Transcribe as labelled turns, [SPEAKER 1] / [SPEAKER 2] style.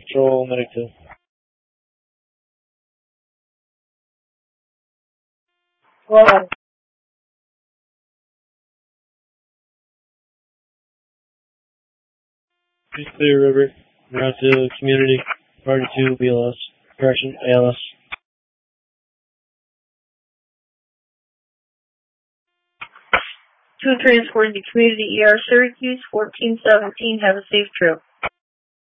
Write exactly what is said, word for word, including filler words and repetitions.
[SPEAKER 1] Patrol, Medic two.
[SPEAKER 2] Well,
[SPEAKER 1] Please clear river. Route to community. Party two, B L S. Correction, A L S.
[SPEAKER 2] two transporting to community E R Syracuse, fourteen seventeen. Have a safe trip.